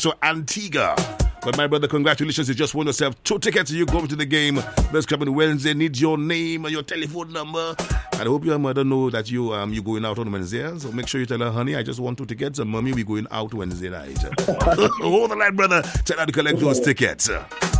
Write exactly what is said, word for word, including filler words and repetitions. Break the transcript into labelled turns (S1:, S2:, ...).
S1: to Antigua. But my brother, congratulations, you just won yourself two tickets. You go to the game this coming Wednesday. Need your name and your telephone number. And I hope your mother know that you um you going out on Wednesday. So make sure you tell her, honey, I just want two tickets. And mommy, we going out Wednesday night. Hold the line, brother. Tell her to collect those tickets.